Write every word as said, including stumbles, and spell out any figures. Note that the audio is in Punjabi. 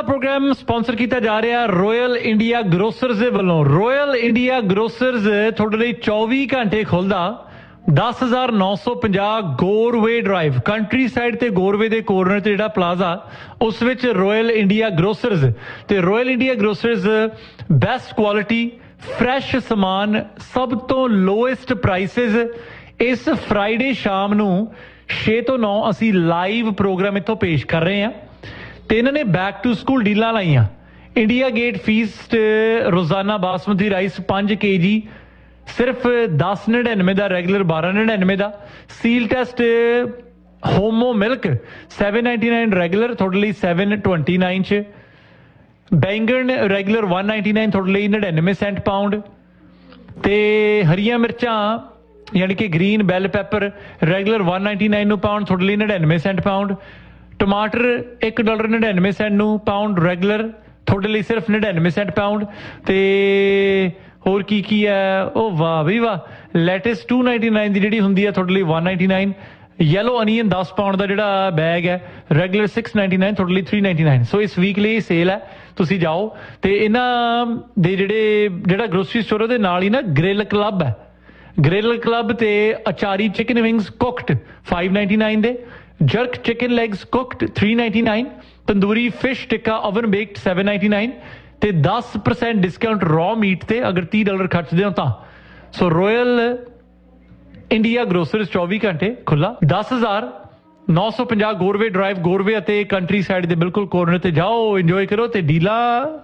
ਦਾ ਪ੍ਰੋਗਰਾਮ ਸਪਾਂਸਰ ਕੀਤਾ ਜਾ ਰਿਹਾ ਰਾਇਲ ਇੰਡੀਆ ਗਰੋਸਰਸ ਦੇ ਵੱਲੋਂ। ਰਾਇਲ ਇੰਡੀਆ ਗਰੋਸਰਸ ਤੁਹਾਡੇ ਲਈ ਚੌਵੀ ਘੰਟੇ ਖੁੱਲਦਾ। ਦਸ ਹਜ਼ਾਰ ਨੌ ਸੌ ਪੰਜਾਹ ਗੋਰਵੇ ਡਰਾਈਵ, ਕੰਟਰੀ ਸਾਈਡ ਤੇ ਗੋਰਵੇ ਦੇ ਕੋਰਨਰ ਤੇ ਜਿਹੜਾ ਪਲਾਜ਼ਾ, ਉਸ ਵਿੱਚ ਰਾਇਲ ਇੰਡੀਆ ਗਰੋਸਰਸ। ਤੇ royal India ਗਰੋਸਰਸ best quality, fresh ਸਮਾਨ, ਸਭ ਤੋਂ ਲੋਐਸਟ ਪ੍ਰਾਈਸਿਸ। ਇਸ ਫਰਾਈਡੇ ਸ਼ਾਮ ਨੂੰ ਛੇ ਤੋਂ ਨੌ ਅਸੀਂ ਲਾਈਵ ਪ੍ਰੋਗਰਾਮ ਇੱਥੋਂ ਪੇਸ਼ ਕਰ ਰਹੇ ਹਾਂ। ਤੇ ਇਹਨਾਂ ਨੇ ਬੈਕ ਟੂ ਸਕੂਲ ਡੀਲਾਂ ਲਾਈਆਂ। ਇੰਡੀਆ ਗੇਟ ਫੀਸਟ ਰੋਜ਼ਾਨਾ ਬਾਸਮਤੀ ਰਾਈਸ ਪੰਜ ਕੇ ਜੀ ਸਿਰਫ ਦਸ ਨੜਿਨਵੇਂ ਦਾ, ਰੈਗੂਲਰ ਬਾਰਾਂ ਨੜਿਨਵੇਂ ਦਾ। ਸੀਲ test homo milk seven ninety nine regular, ਤੁਹਾਡੇ ਲਈ ਸੈਵਨ ਟਵੰਟੀ ਨਾਈਨ 'ਚ। ਬੈਂਗਣ ਰੈਗੂਲਰ ਵਨ ਨਾਈਨਟੀ ਨਾਈਨ, ਤੁਹਾਡੇ ਲਈ ਨੜਿਨਵੇਂ ਸੈਂਟ ਪਾਊਂਡ। ਤੇ ਹਰੀਆਂ ਮਿਰਚਾਂ ਯਾਨੀ ਕਿ ਗ੍ਰੀਨ ਬੈਲ paper regular one ninety nine ਨੂੰ ਪਾਊਂਡ, ਤੁਹਾਡੇ ਲਈ ਨੜਿਨਵੇਂ ਸੈਂਟ ਪਾਊਂਡ। ਟਮਾਟਰ ਇੱਕ ਡਾਲਰ ਨੜਿਨਵੇਂ ਸੈਂਟ ਨੂੰ ਪਾਊਂਡ ਰੈਗੂਲਰ, ਤੁਹਾਡੇ ਲਈ ਸਿਰਫ ਨੜਿਨਵੇਂ ਸੈਂਟ ਪਾਊਂਡ। ਤੇ ਹੋਰ ਕੀ ਕੀ ਹੈ, ਉਹ ਵਾਹ ਬਈ ਵਾਹ, ਲੈਟਿਸ ਟੂ ਨਾਈਨਟੀ ਨਾਈਨ ਦੀ ਜਿਹੜੀ ਹੁੰਦੀ ਹੈ ਤੁਹਾਡੇ ਲਈ one ninety nine. Yellow onion ਦਸ ਪਾਊਂਡ ਦਾ ਜਿਹੜਾ ਬੈਗ ਹੈ ਰੈਗੂਲਰ ਸਿਕਸ ਨਾਈਨਟੀ ਨਾਈਨ, ਤੁਹਾਡੇ ਲਈ ਥ੍ਰੀ ਨਾਈਨਟੀ ਨਾਈਨ। ਸੋ ਇਸ ਵੀਕ ਲਈ ਸੇਲ ਹੈ, ਤੁਸੀਂ ਜਾਓ। ਤੇ ਇਹਨਾਂ ਦੇ ਜਿਹੜੇ ਜਿਹੜਾ ਗਰੋਸਰੀ ਸਟੋਰ ਉਹਦੇ ਨਾਲ ਹੀ ਨਾ ਗ੍ਰਿਲ ਕਲੱਬ ਹੈ। ਗ੍ਰਿਲ ਕਲੱਬ ਤੇ ਅਚਾਰੀ chicken wings cooked five ninety nine ਦੇ, jerk chicken legs cooked three ninety nine, tandoori fish ਟਿੱਕਾ oven baked seven ninety nine ਤੇ ਦਸ ਪਰਸੈਂਟ ਡਿਸਕਾਊਂਟ ਰॉ ਮੀਟ ਤੇ ਅਗਰ ਤੀਹ ਡਾਲਰ ਖਰਚਦੇ ਹੋ ਤਾਂ। ਸੋ ਰਾਇਲ ਇੰਡੀਆ ਗਰੋਸਰਸ ਚੌਵੀ ਘੰਟੇ ਖੁੱਲਾ। ਦਸ ਹਜ਼ਾਰ ਨੌ ਸੌ ਪੰਜਾਹ ਗੋਰਵੇ ਡਰਾਈਵ, ਗੋਰਵੇ ਅਤੇ ਕੰਟਰੀ ਸਾਈਡ ਦੇ ਬਿਲਕੁਲ ਕੋਰਨਰ ਤੇ ਜਾਓ, ਇੰਜੋਏ ਕਰੋ ਤੇ ਡੀਲਾ